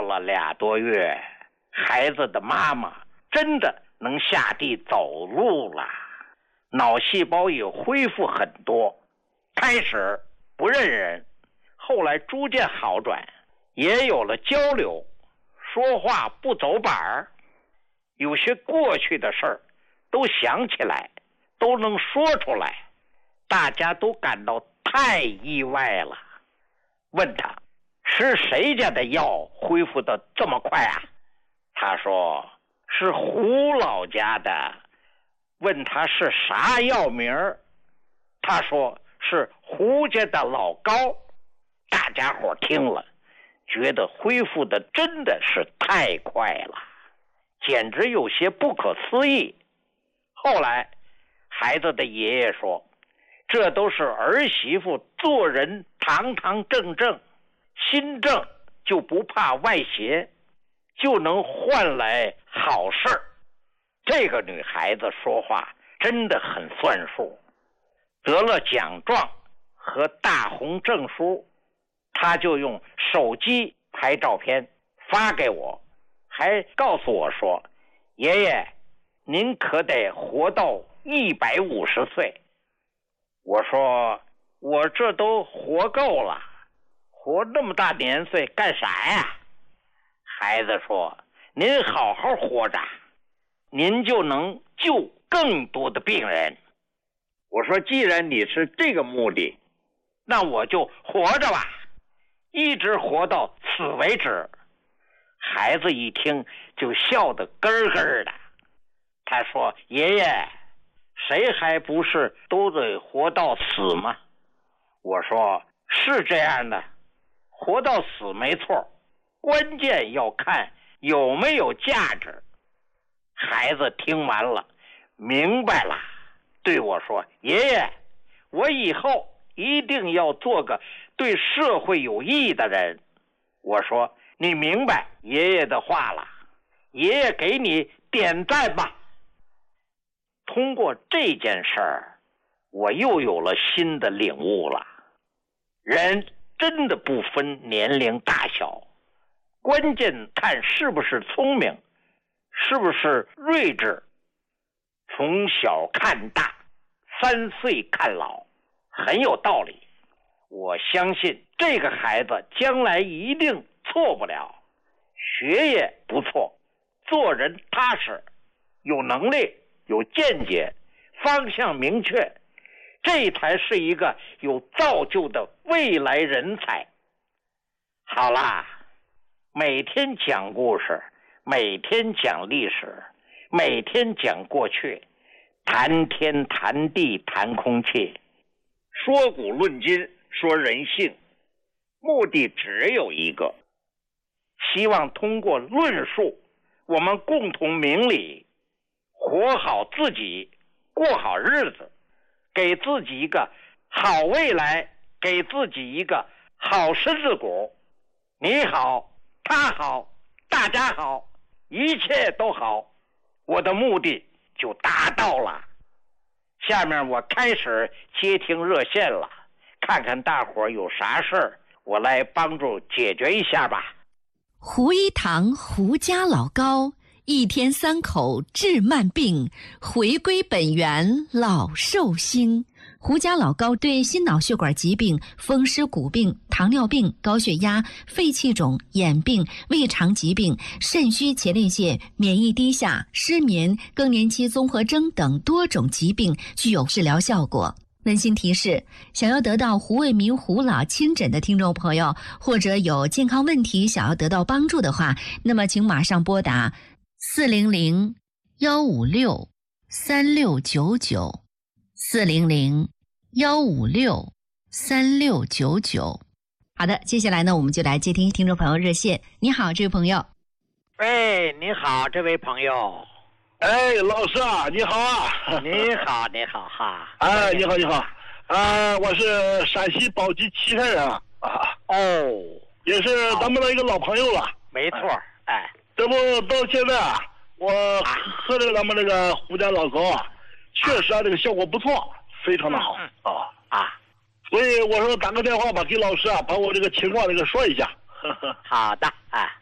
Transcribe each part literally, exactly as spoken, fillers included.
了俩多月，孩子的妈妈真的能下地走路了，脑细胞也恢复很多，开始不认人，后来逐渐好转，也有了交流，说话不走板儿，有些过去的事儿都想起来，都能说出来，大家都感到太意外了。问他是谁家的药恢复的这么快啊？他说是胡老家的。问他是啥药名儿？他说是胡家的老高。大家伙听了觉得恢复的真的是太快了，简直有些不可思议。后来孩子的爷爷说，这都是儿媳妇做人堂堂正正，心正就不怕外邪，就能换来好事儿。这个女孩子说话真的很算数，得了奖状和大红证书，她就用手机拍照片发给我，还告诉我说，爷爷您可得活到一百五十岁。我说我这都活够了，活那么大年岁干啥呀？孩子说，您好好活着，您就能救更多的病人。我说既然你是这个目的，那我就活着吧，一直活到此为止。孩子一听就笑得咯咯的，他说，爷爷谁还不是都得活到死吗？我说是这样的，活到死没错，关键要看有没有价值。孩子听完了明白了，对我说，爷爷我以后一定要做个对社会有益的人。我说你明白爷爷的话了，爷爷给你点赞吧。通过这件事儿，我又有了新的领悟了。人真的不分年龄大小，关键看是不是聪明，是不是睿智。从小看大，三岁看老，很有道理。我相信这个孩子将来一定错不了，学业不错，做人踏实，有能力，有见解，方向明确，这才是一个有造就的未来人才。好啦，每天讲故事，每天讲历史，每天讲过去，谈天谈地谈空气，说古论今，说人性，目的只有一个，希望通过论述，我们共同明理，活好自己，过好日子，给自己一个好未来，给自己一个好身子骨。你好，他好，大家好，一切都好，我的目的就达到了。下面我开始接听热线了，看看大伙儿有啥事儿，我来帮助解决一下吧。 胡一堂胡家老高，一天三口治慢病，回归本源老寿星。胡家老高对心脑血管疾病、风湿骨病、糖尿病、高血压、肺气肿、眼病、胃肠疾病、肾虚前列腺、免疫低下、失眠、更年期综合征等多种疾病具有治疗效果。温馨提示，想要得到胡卫民胡老亲诊的听众朋友，或者有健康问题想要得到帮助的话，那么请马上拨打四零零幺五六三六九九四零零幺五六三六九九。好的，接下来呢，我们就来接听听众朋友热线。你好，这位朋友。 喂，你好，这位朋友。 哎，老师啊，你好啊！ 你好，你好哈！ 哎，你好，你好，啊、呃，我是山西宝鸡祁县人啊。 哦， 也是咱们的一个老朋友了。 没错，哎， 这不到现在啊，我喝着咱们这个胡家老高啊，确实啊，这个效果不错，非常的好、 嗯嗯、啊啊！所以我说打个电话吧，给老师啊，把我这个情况这个说一下。 好的，哎。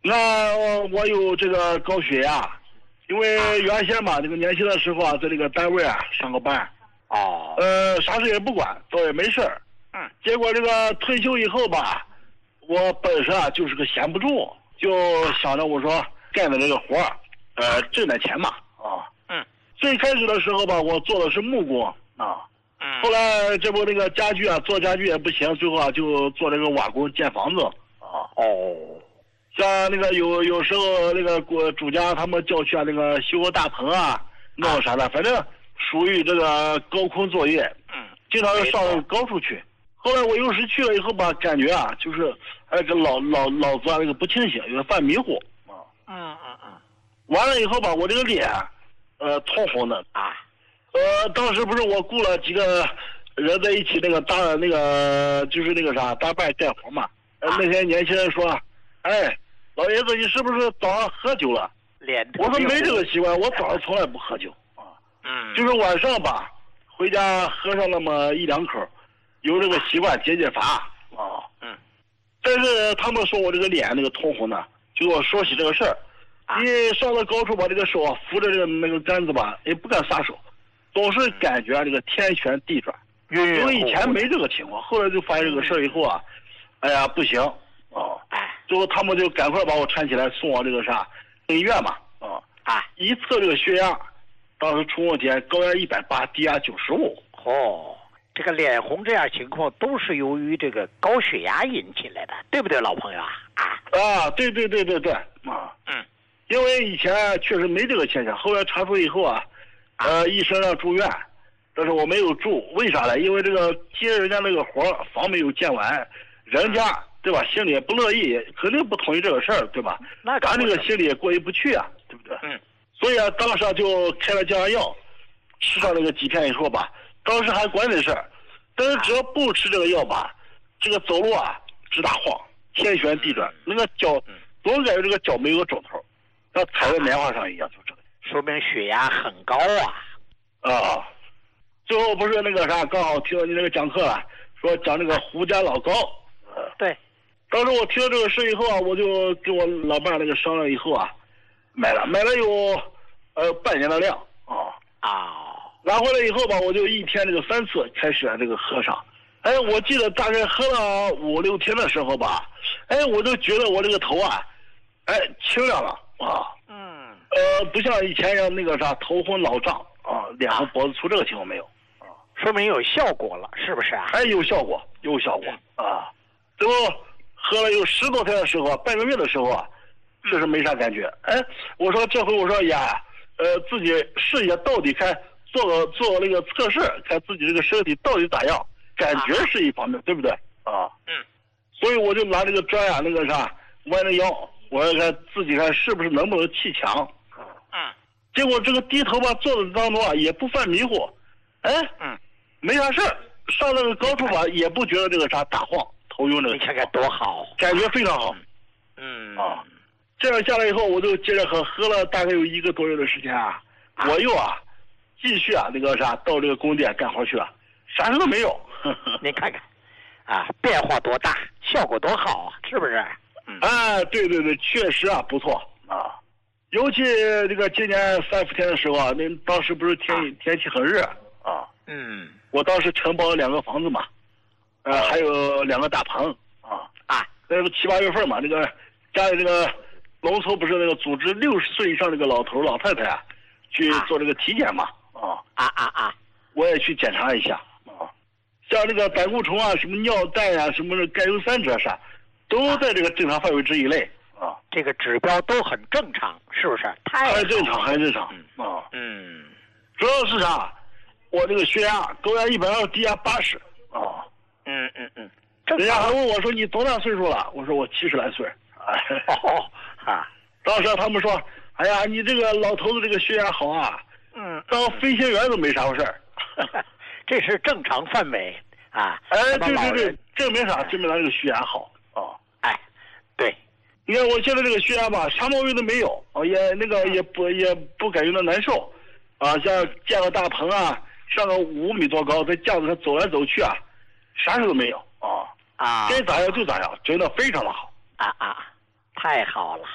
你看我我有这个高血压，因为原先嘛，这个年轻的时候啊，在这个单位啊上个班， 哦， 呃，啥事也不管，倒也没事儿。 嗯， 结果这个退休以后吧，我本身啊就是个闲不住，就想着我说干的这个活儿，呃，挣点钱嘛，啊。 嗯。 最开始的时候吧，我做的是木工啊。 嗯。 后来这不那个家具啊，做家具也不行，最后啊就做这个瓦工建房子啊。 哦。 像那个有有时候那个国主家他们叫去啊，那个修个大棚啊，弄啥的，反正属于这个高空作业。 嗯。 经常上那个高处去。后来我有时去了以后吧，感觉啊，就是那个脑脑脑子啊那个不清醒，有点犯迷糊啊。 嗯嗯嗯。 完了以后吧，我这个脸，呃，通红的啊。 呃，当时不是我雇了几个人在一起那个搭那个就是那个啥搭伴干活嘛。呃，那天年轻人说，哎，老爷子，你是不是早上喝酒了？ 脸。 我说没这个习惯，我早上从来不喝酒啊。 嗯。 就是晚上吧，回家喝上那么一两口，有这个习惯解解乏啊。 嗯。 但是他们说我这个脸那个通红呢，就给我说起这个事儿。 啊。 一上了高处把这个手啊扶着这个那个杆子吧，也不敢撒手，总是感觉这个天旋地转。 因为以前没这个情况，后来就发现这个事儿以后啊，哎呀不行啊。 哎。 最后他们就赶快把我搀起来送往这个啥医院嘛啊。 啊。 一测这个血压，当时出问题，高压一百八，低压九十五。 哦。这个脸红这样情况都是由于这个高血压引起来的，对不对，老朋友啊？啊啊，对对对对对啊， 嗯， 因为以前确实没这个现象，后来查出以后啊，呃，医生让住院，但是我没有住，为啥呢？因为这个接人家那个活房没有建完，人家对吧，心里也不乐意，肯定不同意这个事儿，对吧？ 那咱这个心里也过意不去啊，对不对？ 嗯， 所以啊，当时啊就开了降压药，吃上那个几片以后吧。当时还管这事儿，但是只要不吃这个药吧，这个走路啊直打晃，天旋地转，那个脚总感觉这个脚没有肿头，像踩在棉花上一样，就这个。 说明血压很高啊！ 啊，最后不是那个啥，刚好听到你那个讲课了，说讲这个胡家老高。呃， 对。 当时我听到这个事以后啊，我就跟我老伴那个商量以后啊，买了，买了有呃半年的量啊。 啊。 拿回来以后吧，我就一天这个三次开始这个喝上。哎，我记得大概喝了五六天的时候吧，哎，我就觉得我这个头啊，哎，清亮了啊。 嗯。 呃，不像以前一样那个啥头昏脑胀啊，脸和脖子粗，这个情况没有。啊， 说明有效果了，是不是啊？ 哎，有效果，有效果啊。最后喝了有十多天的时候啊，半个月的时候啊，确实没啥感觉。哎，我说这回我说呀，呃，自己试一下到底看。做个做那个测试，看自己这个身体到底咋样，感觉是一方面，对不对啊？ 嗯。 所以我就拿这个砖呀，那个啥，弯着腰，我要看自己看是不是能不能砌墙。 嗯。 结果这个低头吧，做的当中啊，也不犯迷糊，哎， 嗯， 没啥事儿，上那个高处吧，也不觉得这个啥打晃、头晕这个。 你看看多好， 感觉非常好。 嗯。 啊，这样下来以后，我就接着喝，喝了大概有一个多月的时间啊，啊我又啊。继续啊，那个啥，到这个工地干活去了，啥事都没有。 您看看，啊，变化多大，效果多好啊，是不是？ 嗯。哎，对对对，确实啊，不错啊。尤其这个今年三伏天的时候啊，那当时不是天、啊、天气很热啊。 嗯。 我当时承包了两个房子嘛，呃，还有两个大棚啊。 啊。 那个七八月份嘛，这个家里这个农村不是那个组织六十岁以上这个老头老太太啊，去做这个体检嘛。啊啊啊啊！ 我也去检查一下啊，像这个胆固醇啊、什么尿袋啊、什么钙油三酯啥，都在这个正常范围之以内啊。 这个指标都很正常，是不是？太还正常，还正常啊。嗯。 主要是啥？我这个血压高压一百二，低压八十啊。 嗯嗯嗯。 人家还问我说：“你多大岁数了？”我说：“我七十来岁。”哎。 哦啊！ 当时他们说：“哎呀，你这个老头子这个血压好啊。” 嗯， 当飞行员都没啥回事儿， 这是正常范围啊。 哎，对对对，证明啥？证明他这个血压好啊。 哎，对， 你看我现在这个血压吧，啥毛病都没有啊，也那个也不也不感觉到难受，啊，像建个大棚啊，上个五米多高，在架子上走来走去啊，啥事都没有啊。 啊， 该咋样就咋样，真的非常的好。 啊啊，太好了。